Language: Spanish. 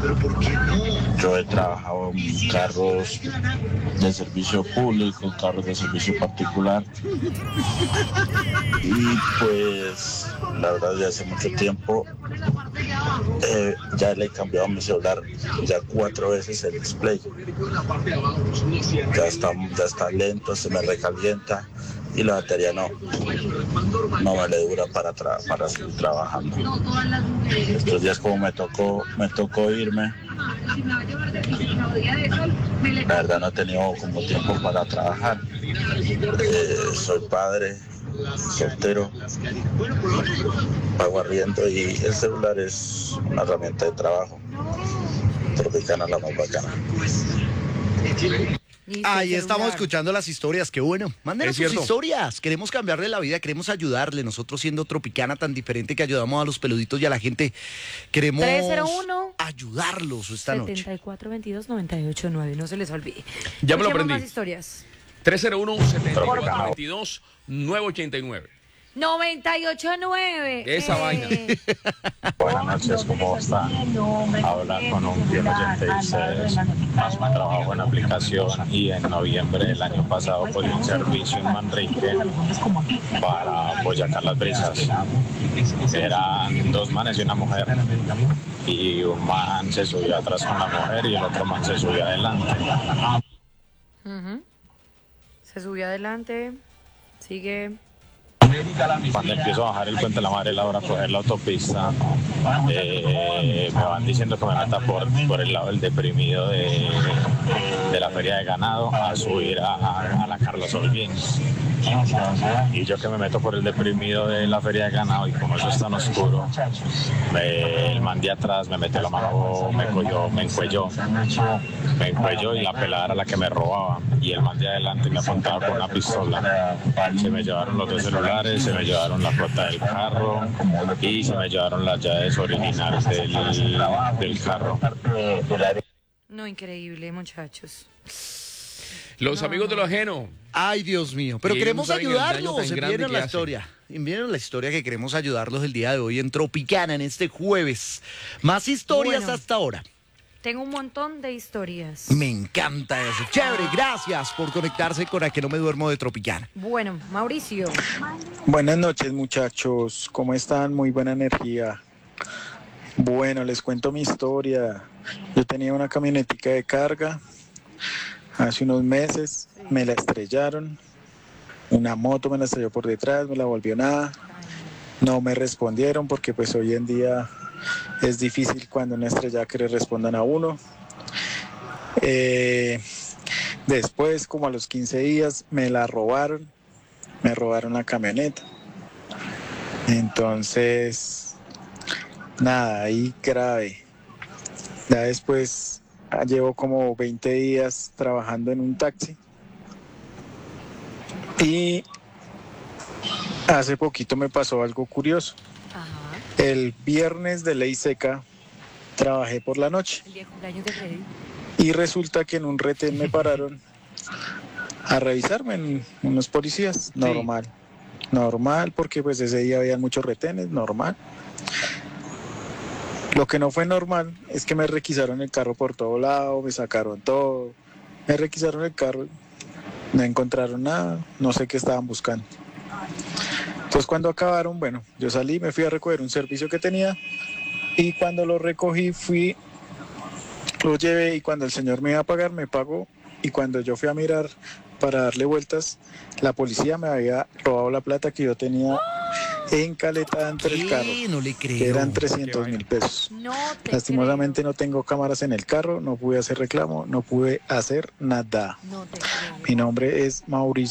Yo he trabajado en carros de servicio público, carros de servicio particular. Y pues, la verdad, ya hace mucho tiempo ya le he cambiado mi celular ya 4 veces el display. Ya está lento, se me recalienta y la batería no me le dura para seguir trabajando. Estos días como me tocó irme, la verdad no he tenido como tiempo para trabajar. Soy padre, soltero, pago arriendo y el celular es una herramienta de trabajo. Tropicana, la más bacana. Ahí estamos escuchando las historias, qué bueno. Mándenos sus historias, queremos cambiarle la vida, queremos ayudarle. Nosotros siendo Tropicana tan diferente que ayudamos a los peluditos y a la gente, queremos 301 ayudarlos esta noche. 7422-989, no se les olvide. Ya me lo aprendí. Más historias. 301-7422-989. 98.9. Esa vaina. Buenas noches, ¿cómo están? Habla con un fiel oyente de ustedes. Trabajo en aplicación y en noviembre del año pasado cogí un servicio en Manrique para Boyacá Las Brisas. Eran 2 manes y una mujer. Y un man se subió atrás con la mujer y el otro man se subió adelante. Se subió adelante. Sigue. Cuando empiezo a bajar el puente de la Madre Laura a coger la autopista, me van diciendo que me meta por el lado del deprimido de la feria de ganado a subir a la Carlos Holguín. Y yo que me meto por el deprimido de la feria de ganado y como eso es tan oscuro, el man de atrás me metió la mano, me encuelló y la pelada era la que me robaba y el man de adelante me apuntaba con una pistola. Se me llevaron los 2 celulares, se me llevaron la flota del carro y se me llevaron las llaves originales del carro. No, increíble, muchachos. Los amigos de lo ajeno. Ay, Dios mío, pero Y queremos no saben el daño ayudarlos. tan grande Envíenos que la hacen. historia. Envíenos la historia que queremos ayudarlos el día de hoy en Tropicana, en este jueves. Más historias Bueno. hasta ahora. Tengo un montón de historias. Me encanta eso. Chévere, gracias por conectarse con A Que No Me Duermo de Tropicana. Bueno, Mauricio. Buenas noches, muchachos. ¿Cómo están? Muy buena energía. Bueno, les cuento mi historia. Yo tenía una camionetica de carga. Hace unos meses me la estrellaron. Una moto me la estrelló por detrás, me la volvió nada. No me respondieron porque pues hoy en día es difícil cuando una estrella que le respondan a uno. Después, como a los 15 días, me la robaron. Me robaron la camioneta. Entonces, nada, ahí grave. Ya después llevo como 20 días trabajando en un taxi. Y hace poquito me pasó algo curioso. Ajá. El viernes de ley seca trabajé por la noche. El día de cumpleaños de Freddy. Y resulta que en un retén me pararon a revisarme en unos policías. Normal, porque pues ese día había muchos retenes, normal. Lo que no fue normal es que me requisaron el carro por todo lado, me sacaron todo, me requisaron el carro, no encontraron nada, no sé qué estaban buscando. Entonces cuando acabaron, bueno, yo salí, me fui a recoger un servicio que tenía y cuando lo recogí lo llevé y cuando el señor me iba a pagar, me pagó y cuando yo fui a mirar para darle vueltas, la policía me había robado la plata que yo tenía encaletada entre el carro, No le creo. que eran 300.000 pesos. No te Lastimosamente no tengo cámaras en el carro, no pude hacer reclamo, no pude hacer nada. creo. No te creo. Mi nombre es Mauricio.